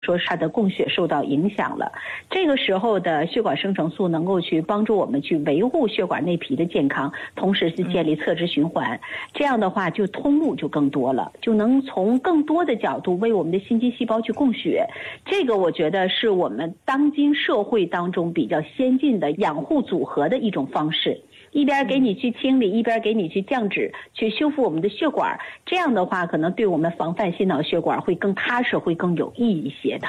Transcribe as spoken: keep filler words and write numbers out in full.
说它的供血受到影响了。这个时候的血管生成素能够去帮助我们去维护血管内皮的健康，同时是建立侧支循环，这样的话就通路就更多了，就能从更多的角度为我们的心肌细胞去供血。这个我觉得是我们当今社会当中比较先进的养护组合的一种方式，一边给你去清理，一边给你去降脂，去修复我们的血管，这样的话可能对我们防范心脑血管会更踏实，会更有益一些的。